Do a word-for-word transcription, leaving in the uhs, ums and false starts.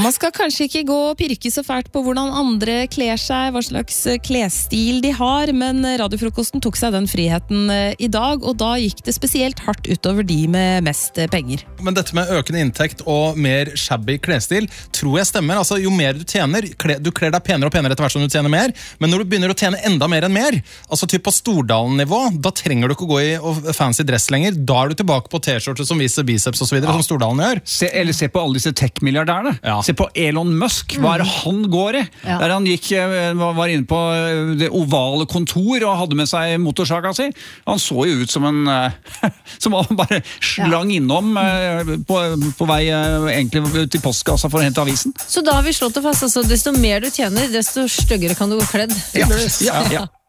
man skal kanskje ikke gå og pirke så fælt på hvordan andre kler seg, hva slags klesstil de har, men radiofrokosten tok seg den friheten i dag, og da gikk det spesielt hardt utover de med mest penger. Men dette med økende inntekt og mer shabby klesstil, tror jeg stemmer. Altså, jo mer du tjener, du kler deg penere og penere etter hvert som du tjener mer, men når du begynner å tjene enda mer enn mer, altså typ på Stordalen-nivå, da trenger du ikke å gå i fancy dress lenger, da er du tilbake på t-skjorter som viser biceps og så videre, ja. Som Stordalen gjør. Se, eller se på alle disse tech-milliardærene. Ja. Se på Elon Musk, hva er det han går i? Ja. Der han gikk, var inne på det ovale kontor og hadde med seg motorsaga si. Han så jo ut som en som han bare slang innom på, på vei egentlig til postkassa for å hente avisen. Så da har vi slått det fast, altså, desto mer du tjener, desto styggere kan du gå kledd. Ja, ja, ja.